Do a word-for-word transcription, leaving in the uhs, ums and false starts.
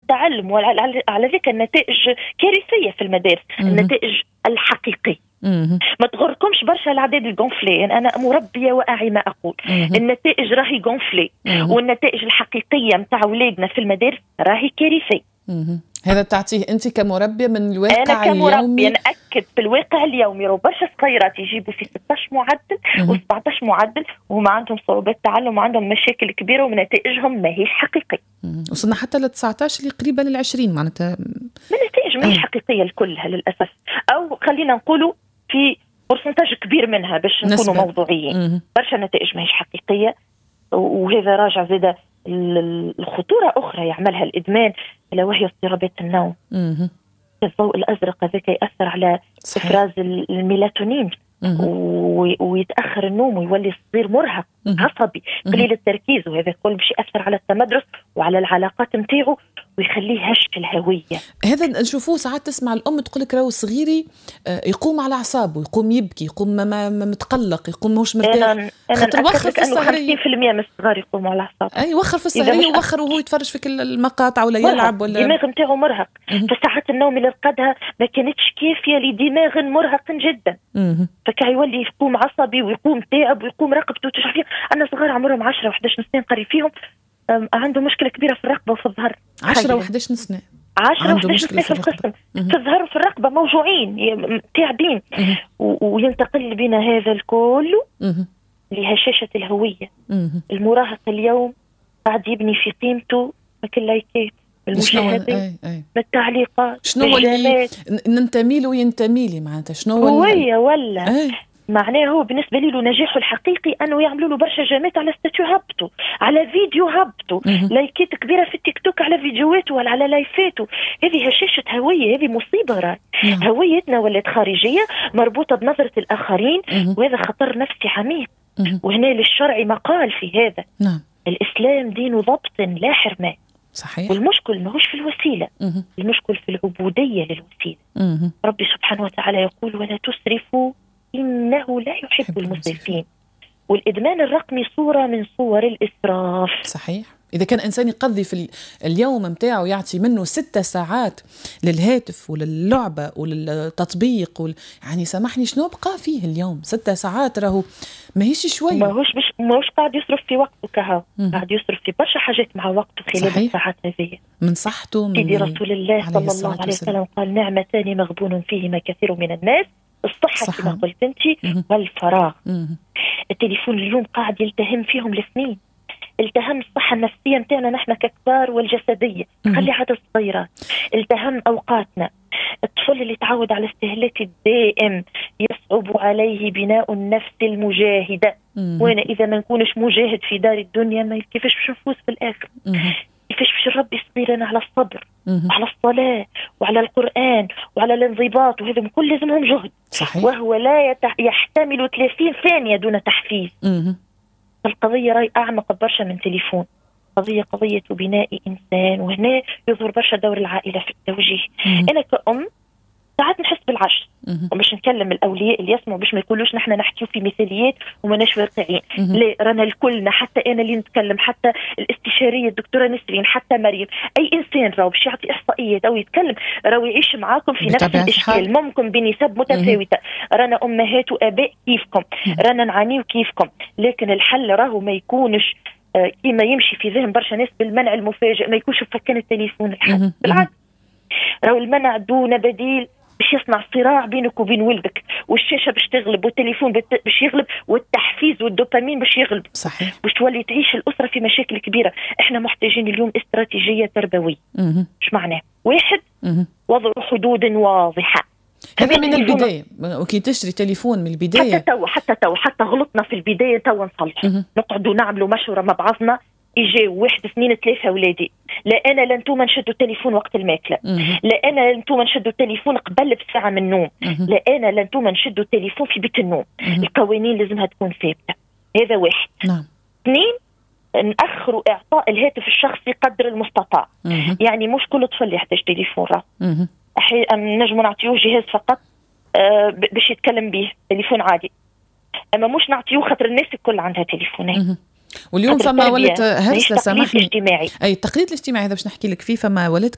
التعلم، وعلى ذلك النتائج كارثية في المدارس. النتائج الحقيقية ما تغركمش برشا العداد الجونفلي، أنا مربية وأعي ما أقول. النتائج راهي جونفلي، والنتائج الحقيقية متاع أولادنا في المدارس راهي كارثية. هذا تعطيه أنت كمربية من الواقع أنا كمربية اليومي؟ نأكد في الواقع اليومي رو برشا صغيرات يجيبوا في ستة عشر معدل و17 معدل وما عندهم صعوبات تعلم وعندهم مشاكل كبيرة ونتائجهم ما هيش حقيقية. وصلنا حتى ل تسعة عشر اللي قريبة لل عشرين، معناتها النتائج ما هيش حقيقية الكلها للأسف، أو خلينا نقولوا في برسنتاج كبير منها باش نكونوا موضوعيين. برشا نتائج ما هيش حقيقية، وهذا راجع زيادة الخطورة أخرى يعملها الإدمان إلا وهي اضطرابات النوم. الضوء الأزرق هذاك يأثر على إفراز الميلاتونين ويتأخر النوم ويولي الصغير مرهق عصبي قليل التركيز، وهذا كله باش يأثر على التمدرس وعلى العلاقات متاعه ويخليه هش الهوية. هذا نشوفوه ساعات، تسمع الأم تقول لك راهو صغيري يقوم على أعصابه، يقوم يبكي، يقوم ما متقلق، يقوم مش مرتاح، خاطر وخر في السهرية. خمسين بالمية من الصغار يقوموا على أعصابهم. أي وخر في السهرية ووخر وهو يتفرج في كل المقاطع ولا يلعب ولا الدماغ متاعه مرهق. فساعات النوم اللي رقدها ما كانتش كافية لدماغ مرهق جدا، فكي يولي يقوم عصبي ويقوم تعب ويقوم رقبته وتشعفيه. أنا صغار عمرهم عشرة وإحدى عشر سنة قري فيهم عنده مشكلة كبيرة في الرقبة وفي الظهر. عشرة وإحدى عشر سنة عشرة وإحدى عشر سنة في القسم، في الظهر وفي الرقبة موجوعين تعبين، وينتقل بنا هذا الكل لهشاشة الهوية. المراهق اليوم قاعد يبني في قيمته مثل لايكات المشاهدات بالتعليقات. شنو اللي ننتمي له ينتمي لي معناتها؟ شنو هوية ولا أي. معناه هو بالنسبة له نجاحه الحقيقي أنه يعملوا له برشا جامات على ستاتيو هبطوا، على فيديو هبطوا، لايكات كبيرة في التيك توك على فيديوهاته ولا على لايفاته. هذه هشاشة هوية، هذه مصيبة راي. هويتنا ولات خارجية مربوطة بنظرة الآخرين، وهذا خطر نفسي عميق. وهنا للشرع مقال في هذا. نعم. الإسلام دين ضبط لا حرمان. صحيح. والمشكل ماهوش في الوسيلة، مه. المشكل في العبودية للوسيلة. مه. ربي سبحانه وتعالى يقول ولا تسرفوا إنه لا يحب المسرفين. والإدمان الرقمي صورة من صور الإسراف. صحيح. إذا كان إنسان يقضي في اليوم متاعه يعطي منه ستة ساعات للهاتف وللعبة وللتطبيق وال... يعني سامحني شنو بقى فيه اليوم؟ ستة ساعات راهو ما هيش شوي. ما هوش بش... ما هوش قاعد يصرف في وقته كهو، قاعد يصرف في برشا حاجات مع وقته خلال صحيح. الساعات هذه من صحته. من سيدي رسول الله صلى الله عليه وسلم قال نعمتان مغبون فيهما كثير من الناس، الصحة صح. كما قلت أنت والفراغ. مه. التليفون اليوم قاعد يلتهم فيهم الاثنين، التهم الصحة النفسية متاعنا نحن ككبار والجسدية، خلي عدد صغيرة، التهم أوقاتنا. الطفل اللي تعود على استهلاك الدائم يصعب عليه بناء النفس المجاهدة، وانا إذا ما نكونش مجاهد في دار الدنيا ما كيفاش باش نفوز في الآخر؟ كيفاش باش الرب يصبرنا على الصبر وعلى الصلاة وعلى القرآن وعلى الانضباط، وهذا كل لازمهم جهد. صحيح. وهو لا يتح... يحتمل ثلاثين ثانية دون تحفيز. القضية راي أعمق برشا من تليفون، قضية قضية بناء إنسان، وهنا يظهر برشا دور العائلة في التوجيه. مم. أنا كأم ساعات نحس بالعجز، ومش نكلم الأولياء اللي يسمعوا باش ما يقولوش نحن نحكيو في مثاليات ومناش واقعين. لا، رانا الكلنا، حتى أنا اللي نتكلم، حتى الاستشارية الدكتورة نسرين، حتى مريم، أي إنسان راهو باش يعطي إحصائيات أو يتكلم راهو يعيش معاكم في نفس الإشكال، ممكن بنسب متفاوتة. رانا أمهات وآباء كيفكم، رانا نعانيو كيفكم، لكن الحل راهو ما يكونش آه كيما يمشي في ذهن برشا ناس بالمنع المفاجئ، ما يكونش فكان التليفون الحل. بالعكس راهو المنع دون بديل باش يصنع صراع بينك وبين ولدك، والشاشة باش تغلب والتليفون باش يغلب والتحفيز والدوبامين باش يغلب. صحيح. باش تولي تعيش الأسرة في مشاكل كبيرة. احنا محتاجين اليوم استراتيجية تربوية. ايش معناه؟ واحد، وضع حدود واضحة. هذا من البداية، وكي تشتري تليفون من البداية. حتى تو حتى تو حتى غلطنا في البداية تو نصلح، نقعدوا نعملوا مشورة مع بعضنا. يجيو واحد اثنين ثلاثة أولادي، لا أنا لا أنتم نشدوا التليفون وقت الماكلة، لا أنا لا أنتم نشدوا التليفون قبل بساعة من النوم، لا أنا لا أنتم نشدوا التليفون في بيت النوم. القوانين لازمها تكون ثابتة. هذا واحد. نعم. اثنين، نأخروا إعطاء الهاتف الشخصي قدر المستطاع. يعني مش كل طفل يحتاج تليفون، راه أحيانا نجم نعطيوه جهاز فقط آه باش يتكلم به، تليفون عادي، أما مش نعطيوه خاطر الناس الكل عندها تليفونات. واليوم فما ولد هرسة، سامحني، اي التقليد الاجتماعي هذا باش نحكي لك فيه، فما ولد